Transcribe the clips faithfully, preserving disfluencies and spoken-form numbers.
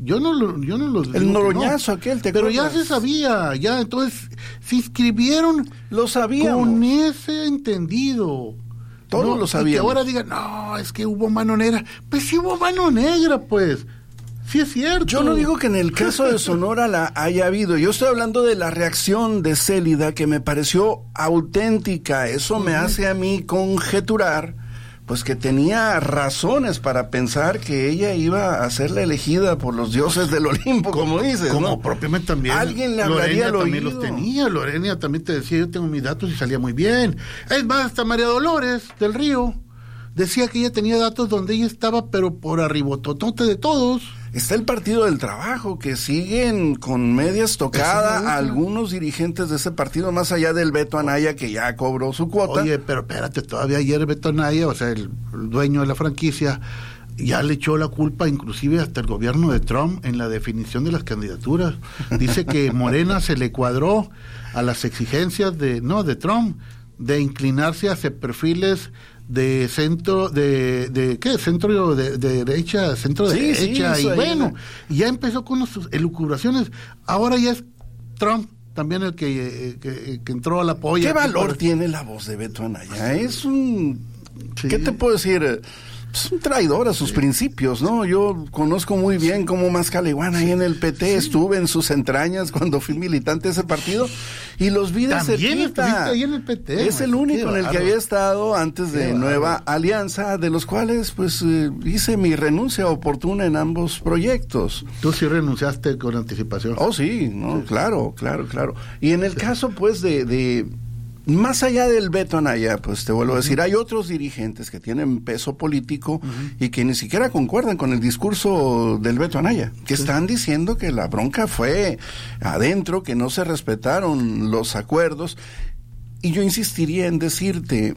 Yo no lo, yo no los El noroñazo no. aquel, ¿te Pero acuerdas? ya se sabía, ya, entonces, se inscribieron lo sabíamos. Con ese entendido. Todos no, lo sabíamos. Y que ahora digan, no, es que hubo mano negra. Pues sí hubo mano negra, pues. Sí es cierto. Yo no digo que en el caso de Sonora la haya habido. Yo estoy hablando de la reacción de Célida, que me pareció auténtica. Eso uh-huh. me hace a mí conjeturar pues que tenía razones para pensar que ella iba a ser la elegida por los dioses del Olimpo, como, como dices, como ¿no? propiamente también. Alguien le hablaría al oído. También los tenía, Lorena también te decía, yo tengo mis datos y salía muy bien. Es más, hasta María Dolores del Río decía que ella tenía datos donde ella estaba, pero por arribototote de todos. Está el Partido del Trabajo, que siguen con medias tocadas a algunos dirigentes de ese partido, más allá del Beto Anaya, que ya cobró su cuota. Oye, pero espérate, todavía ayer Beto Anaya, o sea, el, el dueño de la franquicia, ya le echó la culpa inclusive hasta el gobierno de Trump en la definición de las candidaturas. Dice que Morena se le cuadró a las exigencias de, no, de Trump, de inclinarse hacia perfiles de centro, de, de ¿qué? Centro de, de derecha, centro de sí, derecha, sí, y ahí, bueno, ¿no? ya empezó con sus elucubraciones. Ahora ya es Trump también el que, que, que entró a la polla. ¿Qué valor por... tiene la voz de Beto Anaya? Es un... Sí. ¿Qué te puedo decir? Es un traidor a sus sí. principios, ¿no? Yo conozco muy bien sí. cómo Mascaleguán ahí en el P T, sí. estuve en sus entrañas cuando fui militante de ese partido y los vi de cerquita. Ahí en el P T, es el único en el que había estado antes de qué Nueva barro. Alianza, de los cuales pues eh, hice mi renuncia oportuna en ambos proyectos. ¿Tú sí renunciaste con anticipación? Oh, sí, no, sí. claro, claro, claro. Y en el sí. caso pues de... de más allá del Beto Anaya, pues te vuelvo a decir, hay otros dirigentes que tienen peso político uh-huh. y que ni siquiera concuerdan con el discurso del Beto Anaya, que sí. están diciendo que la bronca fue adentro, que no se respetaron los acuerdos, y yo insistiría en decirte,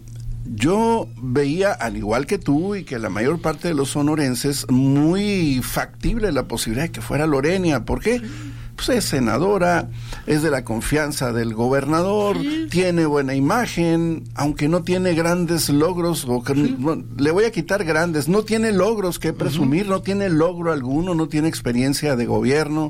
yo veía, al igual que tú y que la mayor parte de los sonorenses, muy factible la posibilidad de que fuera Lorena. ¿Por qué? Pues es senadora, es de la confianza del gobernador, sí. tiene buena imagen, aunque no tiene grandes logros, o que, sí. no, le voy a quitar grandes, no tiene logros que presumir, uh-huh. no tiene logro alguno, no tiene experiencia de gobierno.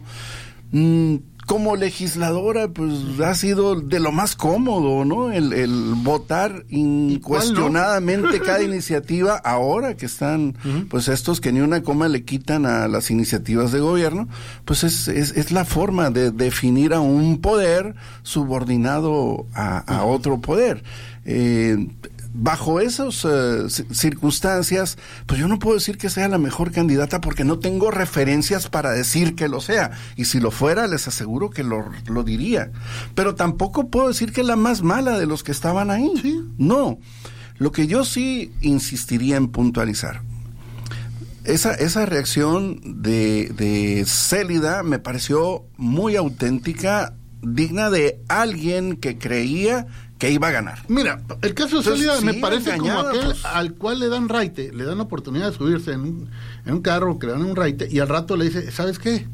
Mm, como legisladora, pues ha sido de lo más cómodo, ¿no? El, el votar incuestionadamente no? cada iniciativa, ahora que están, uh-huh. pues estos que ni una coma le quitan a las iniciativas de gobierno, pues es, es, es la forma de definir a un poder subordinado a, a uh-huh. otro poder. Eh, Bajo esas uh, circunstancias, pues yo no puedo decir que sea la mejor candidata porque no tengo referencias para decir que lo sea. Y si lo fuera, les aseguro que lo, lo diría. Pero tampoco puedo decir que es la más mala de los que estaban ahí. ¿Sí? No. Lo que yo sí insistiría en puntualizar, esa, esa reacción de, de Célida me pareció muy auténtica, digna de alguien que creía que iba a ganar. Mira, el caso de Célida me sí, parece engañada, como aquel pues. al cual le dan raite, le dan la oportunidad de subirse en un, en un carro, que le dan un raite, y al rato le dice, ¿sabes qué?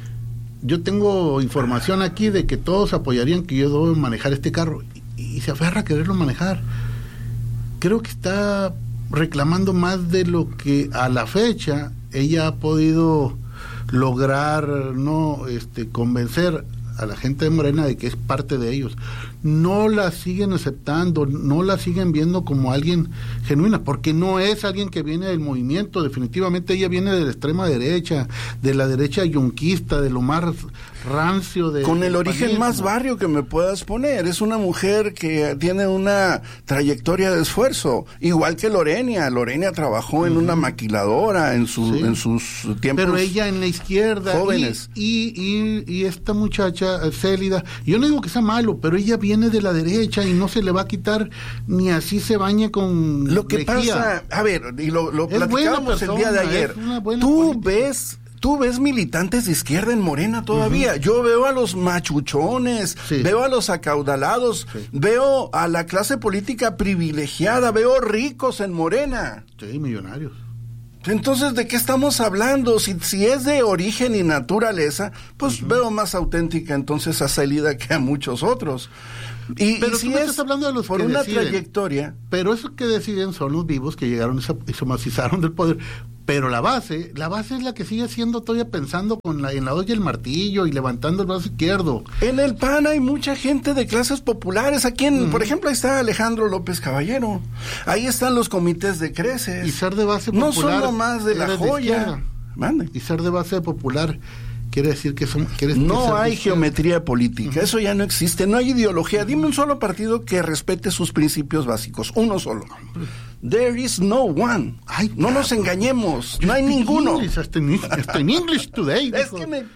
Yo tengo información aquí de que todos apoyarían que yo debo manejar este carro, y, y se aferra a quererlo manejar. Creo que está reclamando más de lo que a la fecha ella ha podido lograr, no este convencer a la gente de Morena de que es parte de ellos. No la siguen aceptando, no la siguen viendo como alguien genuina, porque no es alguien que viene del movimiento. Definitivamente ella viene de la extrema derecha, de la derecha yunquista, de lo más rancio de... Con el origen más barrio que me puedas poner. Es una mujer que tiene una trayectoria de esfuerzo, igual que Lorena. Lorena trabajó uh-huh. en una maquiladora en, su, sí. en sus tiempos. Pero ella en la izquierda. Jóvenes. Y, y, y, y esta muchacha, Célida, yo no digo que sea malo, pero ella viene de la derecha y no se le va a quitar ni así se bañe con lo que lejía. Pasa, a ver, y lo, lo platicábamos persona, el día de ayer. Tú política. ves... Tú ves militantes de izquierda en Morena todavía. Uh-huh. Yo veo a los machuchones, sí. veo a los acaudalados, sí. veo a la clase política privilegiada, veo ricos en Morena. Sí, millonarios. Entonces, ¿de qué estamos hablando? Si, si es de origen y naturaleza, pues uh-huh. veo más auténtica entonces a Célida que a muchos otros. Y, pero y si tú me es estás hablando de los por que una deciden, trayectoria. Pero esos que deciden son los vivos que llegaron y se, y se macizaron del poder. Pero la base, la base es la que sigue siendo todavía pensando con la, en la hoz y el martillo y levantando el brazo izquierdo. En el P A N hay mucha gente de clases populares. Aquí, en, mm. por ejemplo, ahí está Alejandro López Caballero. Ahí están los comités de creces. Y ser de base popular. No son nomás de la joya. Mande. Y ser de base popular quiere decir que son... No hay geometría política. Uh-huh. Eso ya no existe. No hay ideología. Dime un solo partido que respete sus principios básicos. Uno solo. There is no one. Ay, no nos engañemos. No hay ninguno. Hasta en English today. Es que me...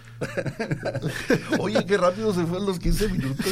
Oye, qué rápido se fue en los quince minutos.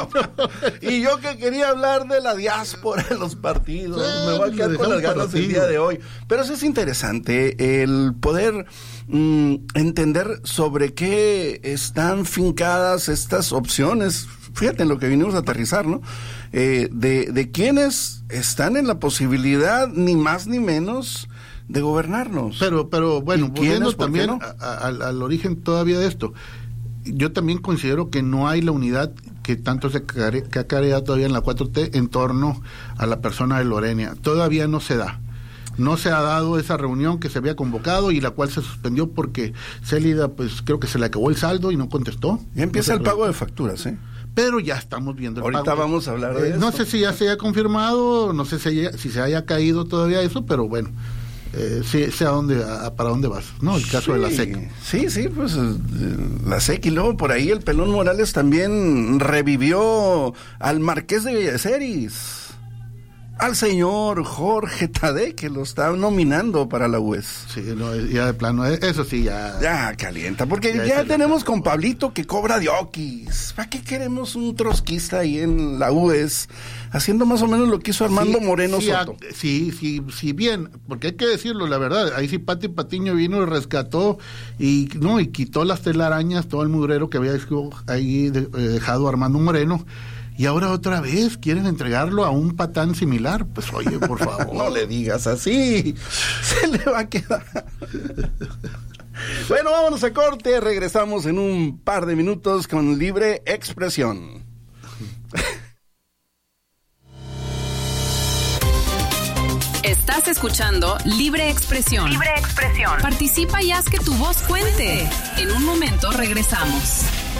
Y yo que quería hablar de la diáspora en los partidos. Sí, me voy a quedar con las ganas partido. El día de hoy. Pero eso es interesante, el poder mm, entender sobre qué están fincadas estas opciones. Fíjate en lo que vinimos a aterrizar, ¿no? Eh, de, de quienes están en la posibilidad, ni más ni menos, de gobernarnos. Pero, pero bueno, volviendo también no? a, a, al, al origen todavía de esto, yo también considero que no hay la unidad que tanto se care, que ha careado todavía en la cuatro T en torno a la persona de Lorena. Todavía no se da. No se ha dado esa reunión que se había convocado y la cual se suspendió porque Célida, pues creo que se le acabó el saldo y no contestó. Ya empieza no el pago de facturas, ¿eh? Pero ya estamos viendo el Ahorita pago. Vamos a hablar de eh, eso. No sé si ya se haya confirmado, no sé si, haya, si se haya caído todavía eso, pero bueno. Eh, sí, sé a dónde, a, para dónde vas, ¿no? El caso sí, de la S E C. Sí, sí, pues eh, la S E C y luego por ahí el Pelón Morales también revivió al Marqués de Villaceris, al señor Jorge Tadé, que lo está nominando para la U E S. Sí, no, ya de plano, eso sí ya... Ya calienta, porque ya, ya tenemos con Pablito que cobra de oquis. ¿Para qué queremos un trotskista ahí en la U E S? Haciendo más o menos lo que hizo Armando sí, Moreno sí, Soto. A, sí, sí, sí, bien, porque hay que decirlo, la verdad, ahí sí Pati Patiño vino y rescató y no y quitó las telarañas, todo el mugrero que había ahí de, eh, dejado Armando Moreno. Y ahora otra vez quieren entregarlo a un patán similar. Pues oye, por favor. No le digas así. Se le va a quedar. Bueno, vámonos a corte. Regresamos en un par de minutos con Libre Expresión. Estás escuchando Libre Expresión. Libre Expresión. Participa y haz que tu voz cuente. En un momento regresamos.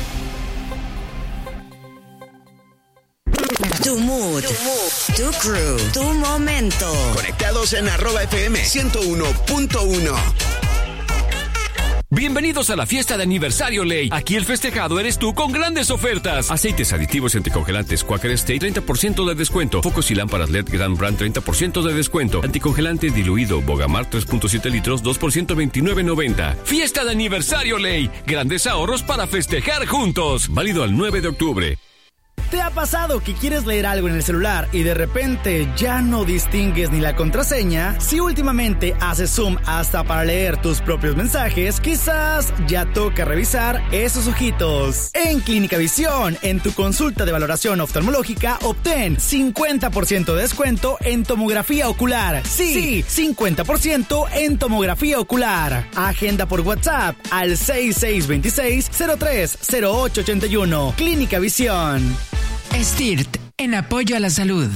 Tu mood, tu, mood, tu crew, tu momento. Conectados en arroba F M ciento uno punto uno. Bienvenidos a la fiesta de aniversario Ley. Aquí el festejado eres tú con grandes ofertas. Aceites aditivos y anticongelantes Quaker State, treinta por ciento de descuento. Focos y lámparas L E D Grand Brand, treinta por ciento de descuento. Anticongelante diluido Bogamar, tres punto siete litros, dos por ciento, veintinueve noventa. Fiesta de aniversario Ley. Grandes ahorros para festejar juntos. Válido al nueve de octubre. ¿Te ha pasado que quieres leer algo en el celular y de repente ya no distingues ni la contraseña? Si últimamente haces zoom hasta para leer tus propios mensajes, quizás ya toca revisar esos ojitos. En Clínica Visión, en tu consulta de valoración oftalmológica, obtén cincuenta por ciento de descuento en tomografía ocular. Sí, sí, cincuenta por ciento en tomografía ocular. Agenda por WhatsApp al seis seis dos seis, cero tres cero ocho ocho uno. Clínica Visión. STIRT, en apoyo a la salud.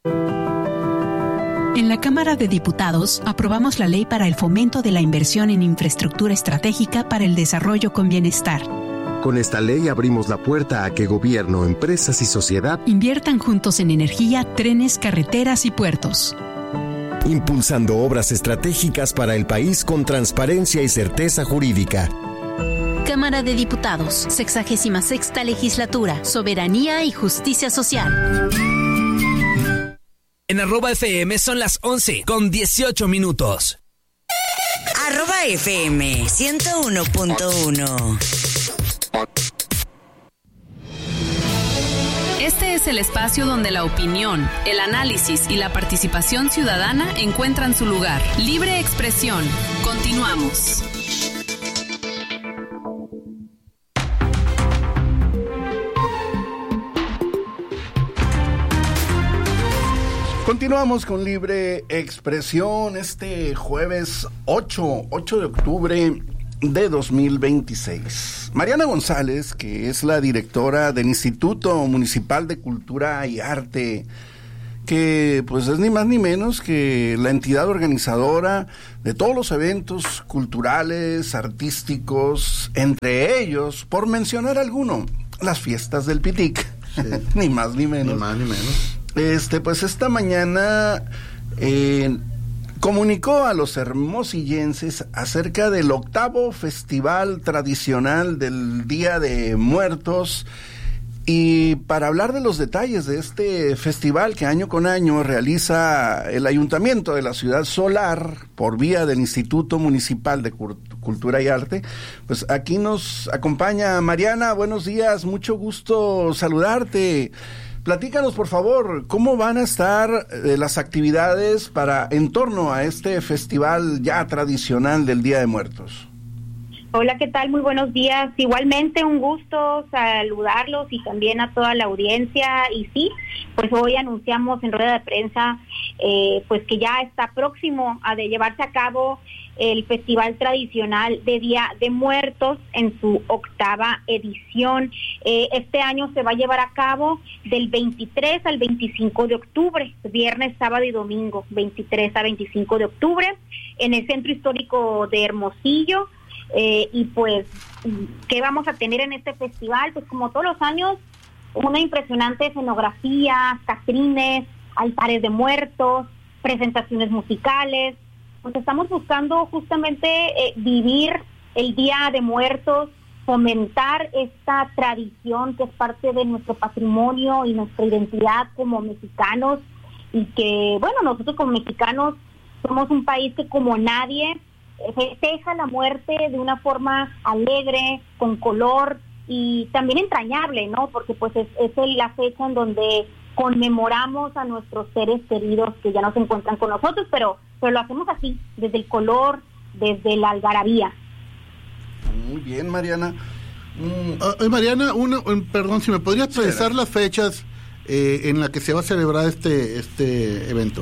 En la Cámara de Diputados aprobamos la ley para el fomento de la inversión en infraestructura estratégica para el desarrollo con bienestar. Con esta ley abrimos la puerta a que gobierno, empresas y sociedad inviertan juntos en energía, trenes, carreteras y puertos. Impulsando obras estratégicas para el país con transparencia y certeza jurídica. Cámara de Diputados, sexagésima sexta legislatura, soberanía y justicia social. En arroba F M son las once con dieciocho minutos. Arroba F M ciento uno punto uno. Este es el espacio donde la opinión, el análisis y la participación ciudadana encuentran su lugar. Libre expresión. Continuamos. Continuamos con Libre Expresión este jueves ocho de octubre de dos mil veintiséis. Mariana González, que es la directora del Instituto Municipal de Cultura y Arte, que pues es ni más ni menos que la entidad organizadora de todos los eventos culturales, artísticos, entre ellos, por mencionar alguno, las fiestas del Pitic, sí. ni más ni menos. Ni más ni menos. Este, pues esta mañana eh, comunicó a los hermosillenses acerca del octavo festival tradicional del Día de Muertos. Y para hablar de los detalles de este festival que año con año realiza el Ayuntamiento de la Ciudad Solar por vía del Instituto Municipal de Cultura y Arte, pues aquí nos acompaña Mariana. Buenos días, mucho gusto saludarte. Platícanos, por favor, ¿cómo van a estar eh, las actividades para en torno a este festival ya tradicional del Día de Muertos? Hola, ¿qué tal? Muy buenos días. Igualmente un gusto saludarlos y también a toda la audiencia. Y sí, pues hoy anunciamos en rueda de prensa eh, pues que ya está próximo a de llevarse a cabo el Festival Tradicional de Día de Muertos en su octava edición. Eh, este año se va a llevar a cabo del veintitrés al veinticinco de octubre, viernes, sábado y domingo, veintitrés a veinticinco de octubre, en el Centro Histórico de Hermosillo. Eh, y pues, ¿qué vamos a tener en este festival? Pues como todos los años, una impresionante escenografía, catrines, altares de muertos, presentaciones musicales. Pues estamos buscando justamente eh, vivir el Día de Muertos, fomentar esta tradición que es parte de nuestro patrimonio y nuestra identidad como mexicanos, y que, bueno, nosotros como mexicanos somos un país que como nadie festeja la muerte de una forma alegre, con color y también entrañable, ¿no? Porque pues es, es la fecha en donde conmemoramos a nuestros seres queridos que ya no se encuentran con nosotros, pero, pero lo hacemos así, desde el color, desde la algarabía. Muy bien, Mariana. Mm. Uh, Mariana, uno, um, perdón, si me podrías precisar sí, las fechas eh, en las que se va a celebrar este, este evento.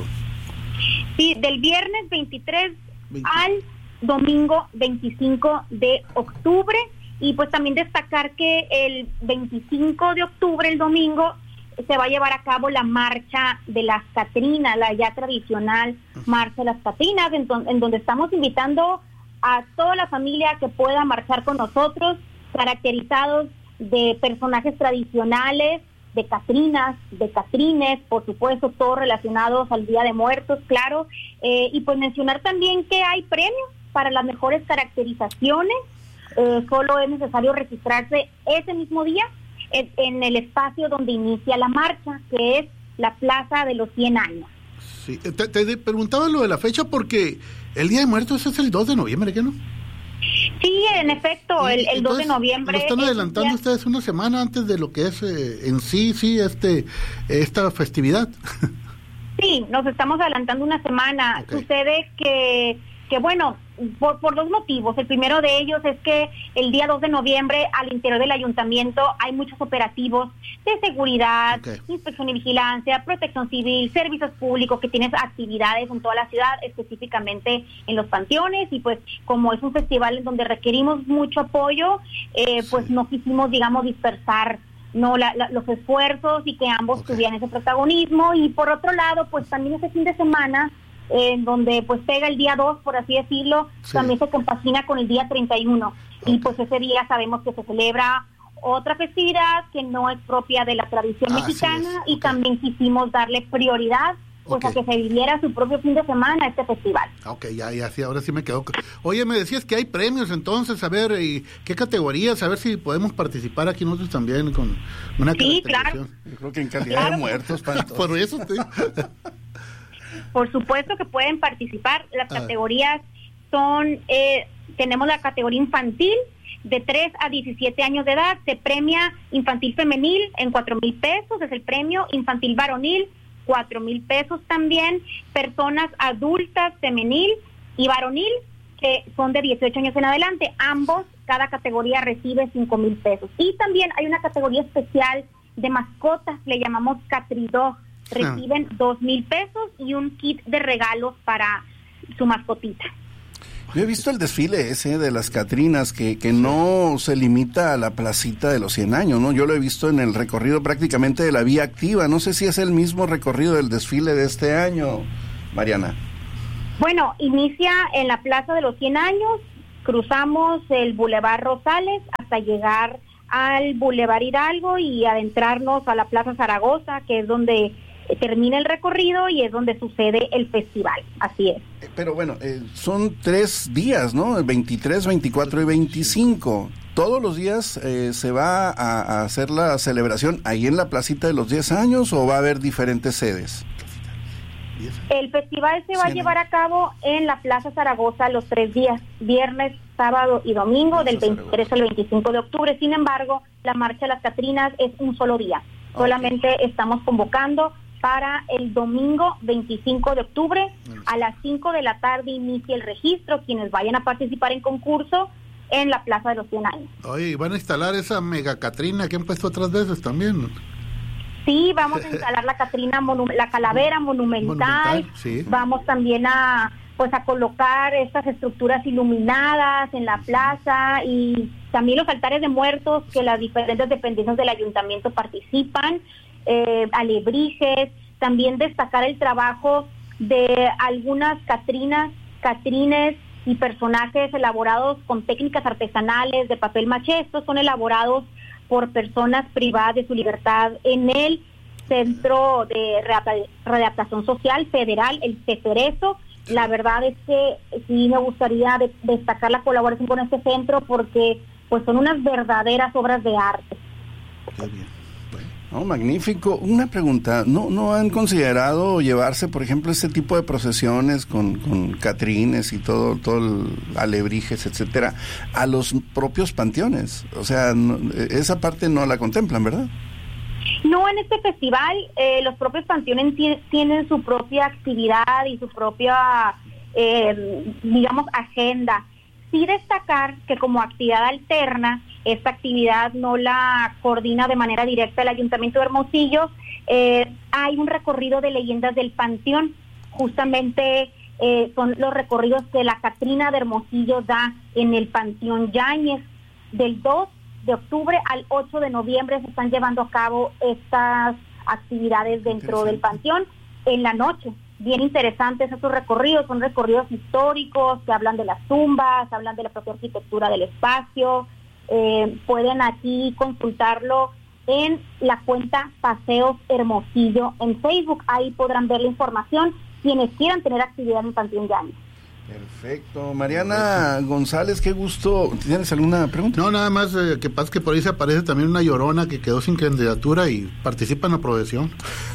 Sí, del viernes veintitrés al domingo veinticinco de octubre, y pues también destacar que el veinticinco de octubre, el domingo, se va a llevar a cabo la marcha de las Catrinas, la ya tradicional marcha de las Catrinas, en, don, en donde estamos invitando a toda la familia que pueda marchar con nosotros, caracterizados de personajes tradicionales, de Catrinas, de Catrines, por supuesto, todos relacionados al Día de Muertos, claro, eh, y pues mencionar también que hay premios para las mejores caracterizaciones. Eh, solo es necesario registrarse ese mismo día en, en el espacio donde inicia la marcha, que es la Plaza de los cien años. Sí, te, te preguntaba lo de la fecha porque el Día de Muertos es el dos de noviembre, ¿qué no? Sí, en efecto, el, el dos de noviembre. Lo están adelantando ustedes una semana antes de lo que es eh, en sí, sí, este, esta festividad. Sí, nos estamos adelantando una semana. Okay. Sucede que, que bueno, por, por dos motivos. El primero de ellos es que el día dos de noviembre al interior del ayuntamiento hay muchos operativos de seguridad, okay, inspección y vigilancia, protección civil, servicios públicos, que tienes actividades en toda la ciudad, específicamente en los panteones, y pues como es un festival en donde requerimos mucho apoyo, eh, sí, pues no quisimos, digamos, dispersar no la, la, los esfuerzos y que ambos okay, tuvieran ese protagonismo. Y por otro lado, pues también ese fin de semana en donde pues pega el día dos, por así decirlo, sí, también se compagina con el día treinta y uno, okay, y pues ese día sabemos que se celebra otra festividad que no es propia de la tradición ah, mexicana, y okay, también quisimos darle prioridad pues okay, a que se viviera su propio fin de semana este festival. Ok, ya, ya, sí, ahora sí me quedó. Oye, me decías que hay premios, entonces, a ver, ¿y qué categorías? A ver si podemos participar aquí nosotros también con una sí, claro. Yo creo que en calidad claro, de muertos para todos. Por eso te Por supuesto que pueden participar. Las categorías son, eh, tenemos la categoría infantil de tres a diecisiete años de edad, se premia infantil femenil en cuatro mil pesos, es el premio, infantil varonil, cuatro mil pesos también, personas adultas femenil y varonil, que son de dieciocho años en adelante, ambos, cada categoría recibe cinco mil pesos. Y también hay una categoría especial de mascotas, le llamamos Catridog, reciben dos mil pesos y un kit de regalos para su mascotita. Yo he visto el desfile ese de las Catrinas, que, que no se limita a la placita de los cien años, ¿no? Yo lo he visto en el recorrido prácticamente de la Vía Activa. No sé si es el mismo recorrido del desfile de este año, Mariana. Bueno, inicia en la Plaza de los cien años, cruzamos el Boulevard Rosales hasta llegar al Boulevard Hidalgo y adentrarnos a la Plaza Zaragoza, que es donde termina el recorrido y es donde sucede el festival, así es. Pero bueno, eh, son tres días, ¿no? El veintitrés, veinticuatro y veinticinco. ¿Todos los días eh, se va a, a hacer la celebración ahí en la placita de los diez años o va a haber diferentes sedes? El festival se va a llevar a cabo en la Plaza Zaragoza los tres días, viernes, sábado y domingo, del veintitrés al veinticinco de octubre. Sin embargo, la Marcha de las Catrinas es un solo día. Solamente okay. estamos convocando para el domingo veinticinco de octubre, a las cinco de la tarde inicia el registro, quienes vayan a participar en concurso en la Plaza de los cien años. Oye, ¿van a instalar esa mega Catrina que han puesto otras veces también? Sí, vamos a instalar la Catrina, monu- la calavera monumental, monumental sí. Vamos también a pues a colocar estas estructuras iluminadas en la plaza y también los altares de muertos que las diferentes dependencias del ayuntamiento participan. Eh, alebrijes, también destacar el trabajo de algunas catrinas, catrines y personajes elaborados con técnicas artesanales de papel maché. Estos son elaborados por personas privadas de su libertad en el Centro de Readaptación Social Federal, el CEFERESO. La verdad es que sí me gustaría de, destacar la colaboración con este centro porque pues son unas verdaderas obras de arte. Qué bien. Oh, magnífico. Una pregunta, ¿no no han considerado llevarse, por ejemplo, este tipo de procesiones con, con catrines y todo, todo el alebrijes, etcétera, a los propios panteones? O sea, no, esa parte no la contemplan, ¿verdad? No, en este festival eh, los propios panteones t- tienen su propia actividad y su propia, eh, digamos, agenda. Sí destacar que como actividad alterna, esta actividad no la coordina de manera directa el Ayuntamiento de Hermosillo. Eh, hay un recorrido de leyendas del Panteón, justamente eh, son los recorridos que la Catrina de Hermosillo da en el Panteón Yáñez. Del dos de octubre al ocho de noviembre se están llevando a cabo estas actividades dentro del Panteón en la noche. Bien interesantes estos recorridos, son recorridos históricos que hablan de las tumbas, hablan de la propia arquitectura del espacio. Eh, pueden aquí consultarlo en la cuenta Paseos Hermosillo en Facebook, ahí podrán ver la información quienes quieran tener actividad en Panteón Yáñez. Perfecto. Mariana González, qué gusto. ¿Tienes alguna pregunta? No, nada más eh, que pasa que por ahí se aparece también una llorona que quedó sin candidatura y participa en la profesión.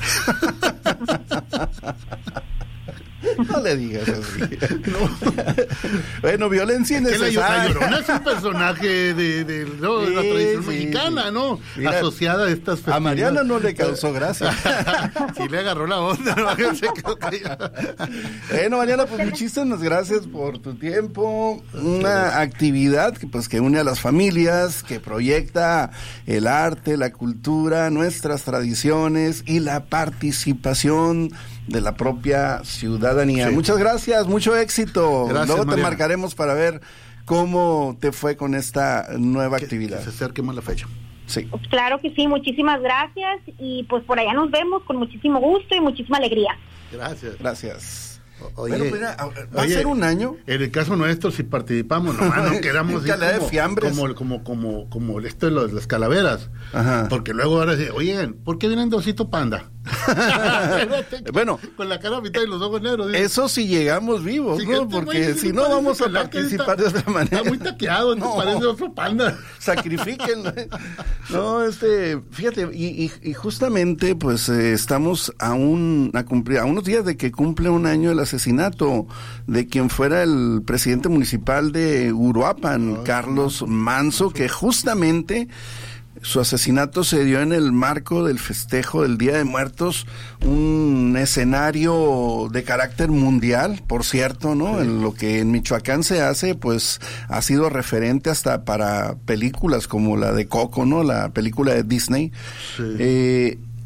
No le digas así. No. Bueno, violencia innecesaria. La Llorona es un personaje de, de, no, sí, de la tradición sí, mexicana, ¿no? Mira, asociada a estas festividades. A Mariana no le causó gracia. Sí le agarró la onda, ¿no? Se quedó callada. Bueno, Mariana, pues muchísimas gracias por tu tiempo. Una actividad que pues que une a las familias, que proyecta el arte, la cultura, nuestras tradiciones y la participación de la propia ciudadanía. Sí. Muchas gracias, mucho éxito. Gracias, Luego Mariana. Te marcaremos para ver cómo te fue con esta nueva que, actividad. Que se acerque más la fecha. Sí. Pues claro que sí, muchísimas gracias y pues por allá nos vemos con muchísimo gusto y muchísima alegría. Gracias. Gracias. Oye, pero mira, ¿va oye, a ser un año? En el caso nuestro, si participamos, nomás no queramos ir como, de fiambres. Como, como, como, como esto de los, las calaveras. Ajá. Porque luego ahora dicen, oigan, ¿por qué vienen de osito panda? Bueno, con la cara a mitad y los ojos negros. ¿sí? Eso si llegamos vivos, sí, ¿no? Porque wey, si no vamos a participar está, de esta manera. Está muy taqueado, no parece otro panda. Sacrifíquenlo. No, este, fíjate, y, y, y justamente, pues, eh, estamos a un, a cumplir, a unos días de que cumple un año el asesinato de quien fuera el presidente municipal de Uruapan, oh, Carlos Manso, que justamente su asesinato se dio en el marco del festejo del Día de Muertos, un escenario de carácter mundial, por cierto, ¿no? Sí. En lo que en Michoacán se hace, pues, ha sido referente hasta para películas como la de Coco, ¿no? La película de Disney. Sí. Eh,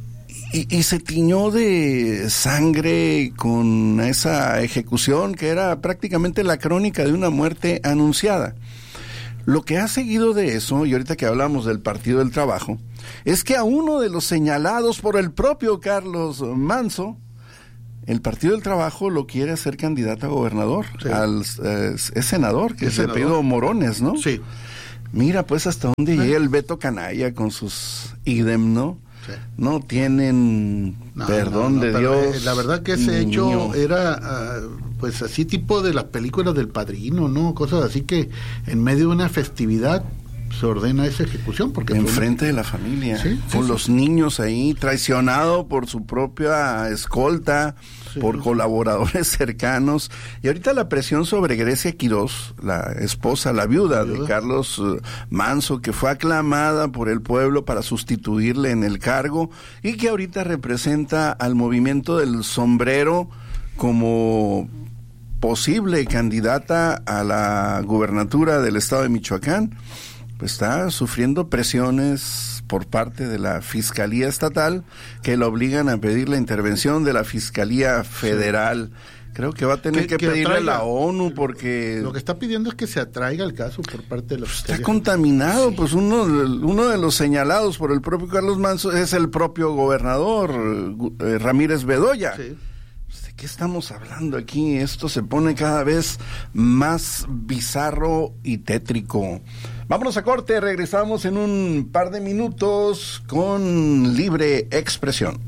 y, y se tiñó de sangre con esa ejecución que era prácticamente la crónica de una muerte anunciada. Lo que ha seguido de eso, y ahorita que hablamos del Partido del Trabajo, es que a uno de los señalados por el propio Carlos Manzo, el Partido del Trabajo lo quiere hacer candidato a gobernador, sí. al, eh, es senador, que es el apellido Morones, ¿no? Sí. Mira, pues, hasta dónde sí. llega el Beto Canalla con sus idem, ¿no? Sí. No tienen no, perdón no, no, de Dios. La verdad que ese niño. hecho era, uh, pues, así tipo de las películas del Padrino, ¿no? Cosas así que en medio de una festividad se ordena esa ejecución. Porque enfrente de la familia, ¿sí? con sí, los sí. niños ahí, traicionado por su propia escolta, sí, por sí. colaboradores cercanos. Y ahorita la presión sobre Grecia Quirós, la esposa, la viuda, la viuda. de Carlos uh, Manzo, que fue aclamada por el pueblo para sustituirle en el cargo y que ahorita representa al movimiento del sombrero como posible candidata a la gubernatura del estado de Michoacán. Pues está sufriendo presiones por parte de la Fiscalía Estatal que lo obligan a pedir la intervención de la Fiscalía Federal. Sí. Creo que va a tener que, que, que pedirle atraiga, a la ONU porque... Lo que está pidiendo es que se atraiga el caso por parte de la Fiscalía. Está contaminado, sí. pues uno, uno de los señalados por el propio Carlos Manzo es el propio gobernador eh, Ramírez Bedoya. Sí. ¿De qué estamos hablando aquí? Esto se pone cada vez más bizarro y tétrico. Vámonos a corte, regresamos en un par de minutos con Libre Expresión.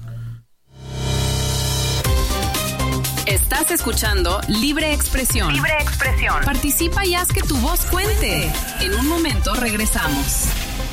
Estás escuchando Libre Expresión. Libre Expresión. Participa y haz que tu voz cuente. En un momento regresamos.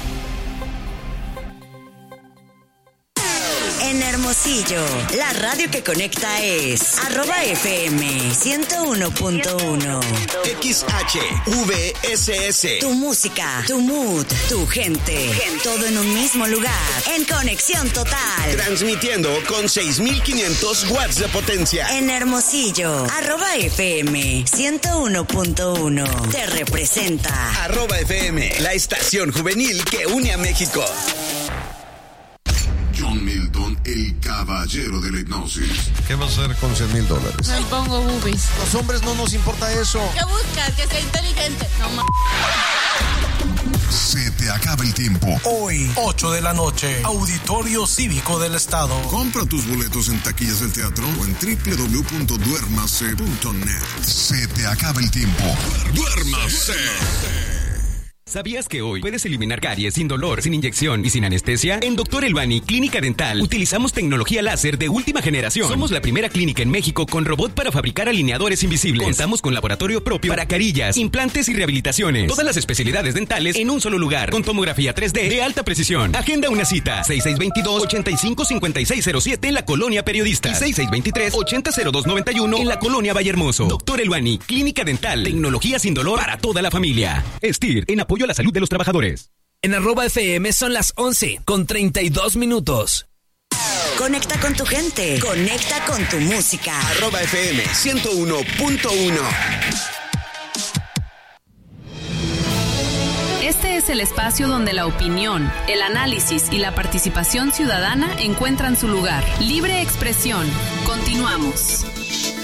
En Hermosillo, la radio que conecta es arroba F M ciento uno punto uno. X H V S S. Tu música, tu mood, tu gente. Todo en un mismo lugar. En conexión total. Transmitiendo con seis mil quinientos watts de potencia. En Hermosillo, arroba F M ciento uno punto uno. Te representa. Arroba F M, la estación juvenil que une a México. John Milton, el caballero de la hipnosis. ¿Qué vas a hacer con cien mil dólares? Me pongo boobies. Los hombres no nos importa eso. ¿Qué buscas? Que sea inteligente. No ma... Se te acaba el tiempo. Hoy, ocho de la noche, Auditorio Cívico del Estado. Compra tus boletos en taquillas del teatro o en doble u doble u doble u punto duérmase punto net. Se te acaba el tiempo. ¡Duérmase! ¿Sabías que hoy puedes eliminar caries sin dolor, sin inyección y sin anestesia? En Doctor Elbani Clínica Dental utilizamos tecnología láser de última generación. Somos la primera clínica en México con robot para fabricar alineadores invisibles. Contamos con laboratorio propio para carillas, implantes y rehabilitaciones. Todas las especialidades dentales en un solo lugar, con tomografía tres D de alta precisión. Agenda una cita, seis seis dos dos, ocho cinco cinco seis cero siete en la Colonia Periodista y seis seis dos tres, ocho cero dos nueve uno en la Colonia Vallehermoso. Doctor Elbani Clínica Dental, tecnología sin dolor para toda la familia. Estir, en apoyo a la salud de los trabajadores. En arroba F M son las once con treinta y dos minutos. Conecta con tu gente. Conecta con tu música. Arroba F M ciento uno punto uno. Este es el espacio donde la opinión, el análisis y la participación ciudadana encuentran su lugar. Libre expresión. Continuamos.